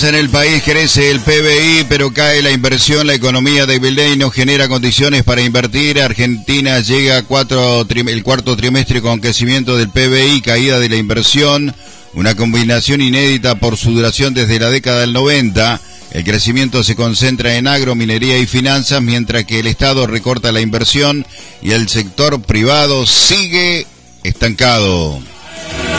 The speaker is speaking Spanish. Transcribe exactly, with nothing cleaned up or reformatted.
En el país crece el P B I, pero cae la inversión. La economía de Milei no genera condiciones para invertir. Argentina llega a cuatro, el cuarto trimestre con crecimiento del P B I, caída de la inversión, una combinación inédita por su duración desde la década del noventa. El crecimiento se concentra en agro, minería y finanzas, mientras que el Estado recorta la inversión y el sector privado sigue estancado.